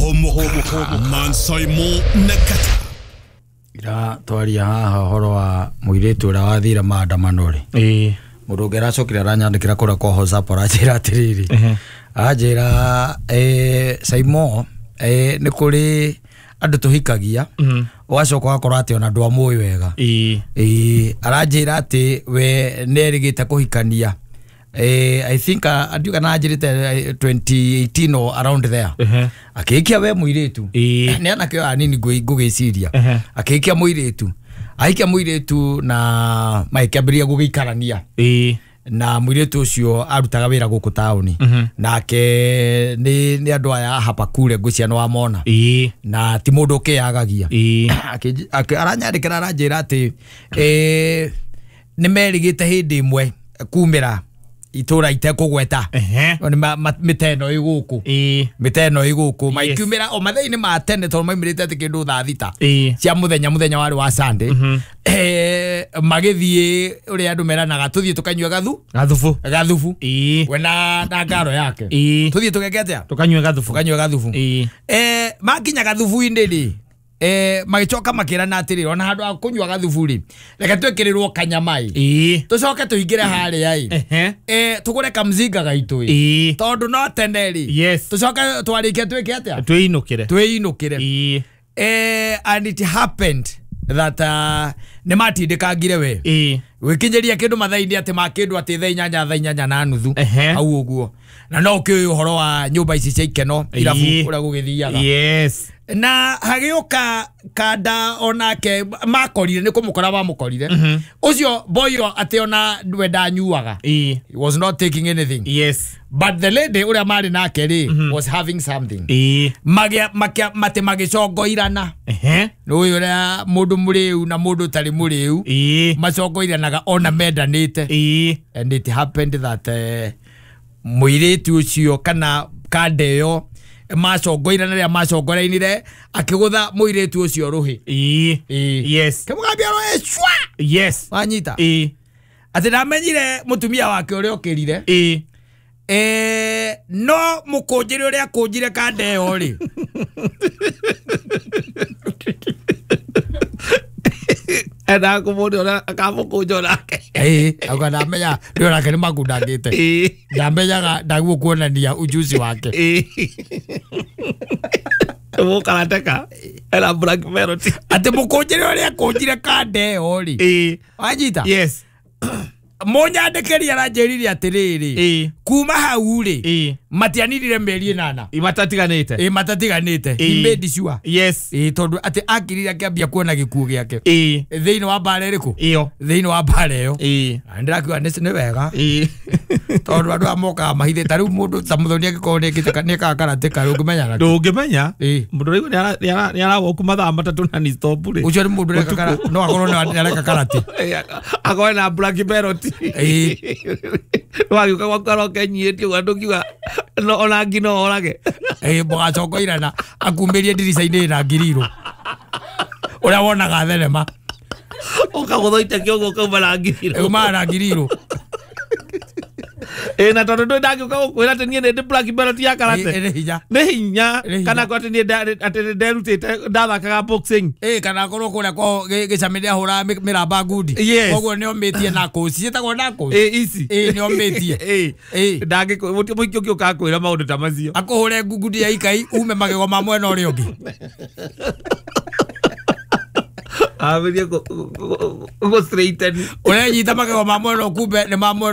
Mansoimo Nakata. Ira twaria haha horo wa muiretu ura wathira maandamano ri murugera cokira ranyandikira kura kwa WhatsApp arajira atiriri ajira Saimo ni kuri andu tuhikagia wacoka wakora ati ona ndwa muyi wega arajira ati we nerigite kuhikania I think adiuka na ajirite 2018 or around there akikia we muiretu ni anake anini ngugiciria akikia muiretu aikia muiretu na maikiambiria gugikarania na muiretu ucio arutaga wira guku tauni nake ni andu aya hapa kure ngucia no amona na ti mundu kiagagia aranyandikira arajira ati ni merigite hindi imwe kumira itura ite kugweta ni miteno iguku miteno iguku maikiumira o mathini ma tene to maimirite ati kindu tha thita cia muthenya wari wa Sunday magithie uri andu meranaga tuthie tukanywe gathufu we na ngaro yake tuthie tugeketea tukanywe gathufu makinya gathufu indiri magicoka makirana atiri ona handu akunywa gathufu ri reka twekirirwo kanyamai tucoke tuingire hari ai tugure kamzinga gaitu tondu no teneri tucoke twarike twike atia twinukire and it happened that ne matindikangire we wikinyeria kindu mathaini ati makindu ati thaa inyanya na nuthu au uguo na no kiu horo wa nyumba ici cia ikeno irabu ura gugithiaga na hagioka kada onake makorire ni kumukora ba mukorire ucio boyo ati ona wenda nyuaga he was not taking anything but the lady ura mari nake ri was having something mate magicongoirana no ura mundu muriu na mundu tari muriu macongoiranaga ona mendanite and it happened that muiretu ucio kana kadeyo macongoirana ria macongorainire akigutha muiretu ucio ruhi kemugambia ro ecwa wanyita ati ndamenyire mutumia wake uri okirire no mukunjire uri akunjire kadeyo ri Ada kumundi ona akamukunjo nake akana menya ndio nake ni magundangite ndamenyaga ndaguo kuonania ujuzi wake karateka ela black melody ati mukunjire uri akunjire kadeyo ri wanyita Monyandikeria ranjeriria atiriri kuma hau ri matianirire meri 8 matatiganite imedi sure tondu ati akirira kiambia kuona gikuo giake thiini wa bare riku thiini wa bare yo ndirakiwa ni wega tondu andu amoka mahithe tariu mundu tamuthoni agikone kitaka karateka ndungimenya mundu riu ni arawo kuma thaa 3 na ni stop ri ucio ni mundu reka no akorwo ni areka karate akoe na black melody wagiuka gwakaro kenyietie wandukiwa no ona ngino orage boga cokoirana akumberie ndirica-ini na ngiriro uria wonaga thenema ukaguthoite kiogo kauma na ngiriro na tondu ndu ndagiuka gukwira ati nie ndi black belt ya karate ni hinya kana ko ati nie ati nderutite ndathakaga boxing kana korwo kuria ko gicamire hura miramba ngundi koguo ni omitie na koci yetagwo na koci ici ni omitie ndagiko muikio kio kakwira maundu ta macio akuhure ngundi ya ikai ume magego ma mwena uri ungi aberia go straighten urenyita magego ma mwena kumbe ni ma